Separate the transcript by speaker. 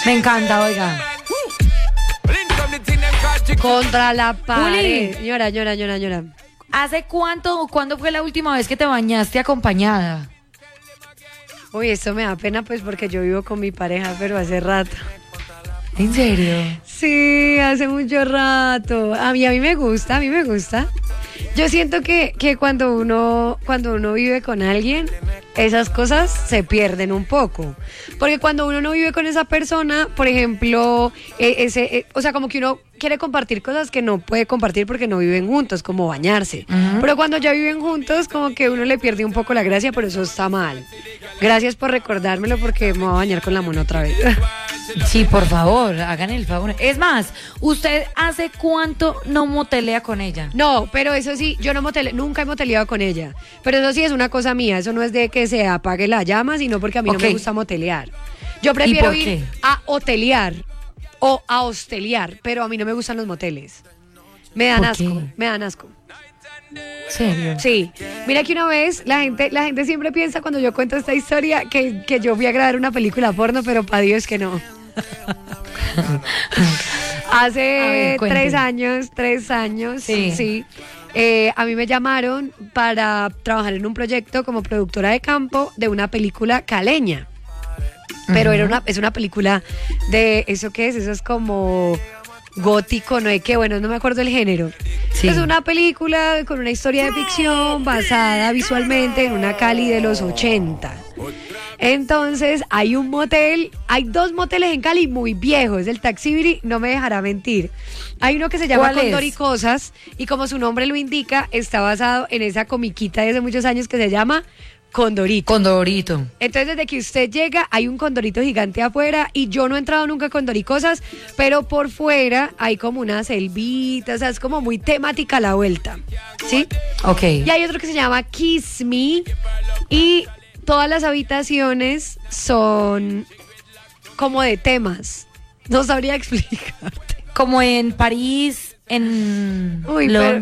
Speaker 1: Me encanta, oiga.
Speaker 2: Contra la pared.
Speaker 1: Juli.
Speaker 2: Llora.
Speaker 1: ¿Hace cuándo fue la última vez que te bañaste acompañada?
Speaker 2: Uy, esto me da pena pues porque yo vivo con mi pareja, pero hace rato.
Speaker 1: ¿En serio?
Speaker 2: Sí, hace mucho rato. A mí me gusta. Yo siento que cuando uno vive con alguien, esas cosas se pierden un poco. Porque cuando uno no vive con esa persona, por ejemplo, o sea, como que uno quiere compartir cosas que no puede compartir porque no viven juntos, como bañarse.
Speaker 1: Ujú.
Speaker 2: Pero cuando ya viven juntos, como que uno le pierde un poco la gracia, pero eso está mal. Gracias por recordármelo porque me voy a bañar con la mona otra vez.
Speaker 1: Sí, por favor, hagan el favor. Es más, ¿usted hace cuánto no motelea con ella?
Speaker 2: No, pero eso sí, yo nunca he moteleado con ella. Pero eso sí es una cosa mía, eso no es de que se apague la llama, sino porque a mí no me
Speaker 1: Ok.
Speaker 2: gusta motelear. Yo prefiero
Speaker 1: por
Speaker 2: ir
Speaker 1: qué?
Speaker 2: a hotelear o a hostelear, pero a mí no me gustan los moteles. Me dan
Speaker 1: ¿Por
Speaker 2: asco,
Speaker 1: qué?
Speaker 2: me dan asco.
Speaker 1: ¿Serio?
Speaker 2: Sí, mira que una vez la gente siempre piensa cuando yo cuento esta historia que yo fui a grabar una película porno, pero para Dios que no. Hace
Speaker 1: A ver, cuente.
Speaker 2: 3 años,
Speaker 1: Sí.
Speaker 2: sí. A mí me llamaron para trabajar en un proyecto como productora de campo de una película caleña. Pero es una película de, ¿eso qué es? Eso es como gótico, no sé qué, bueno, no me acuerdo el género.
Speaker 1: Sí.
Speaker 2: Es una película con una historia de ficción basada visualmente en una Cali de los 80. Entonces hay hay 2 moteles en Cali muy viejos, el Taxibiri no me dejará mentir. Hay uno que se llama
Speaker 1: ¿Cuál es?
Speaker 2: Cóndor y Cosas y como su nombre lo indica, está basado en esa comiquita de hace muchos años que se llama Condorito.
Speaker 1: Condorito.
Speaker 2: Entonces, desde que usted llega, hay un condorito gigante afuera y yo no he entrado nunca a Condoricosas, pero por fuera hay como una selvita, o sea, es como muy temática la vuelta, ¿sí?
Speaker 1: Ok.
Speaker 2: Y hay otro que se llama Kiss Me y todas las habitaciones son como de temas. No sabría explicarte.
Speaker 1: Como en París, en
Speaker 2: Uy,
Speaker 1: Londres.